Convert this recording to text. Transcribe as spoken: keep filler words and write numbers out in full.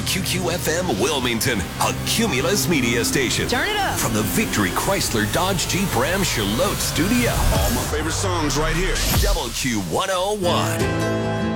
Q Q F M Wilmington, a Cumulus media station. Turn it up. From the Victory Chrysler Dodge Jeep Ram Charlotte studio. All my favorite songs right here. W Q one oh one.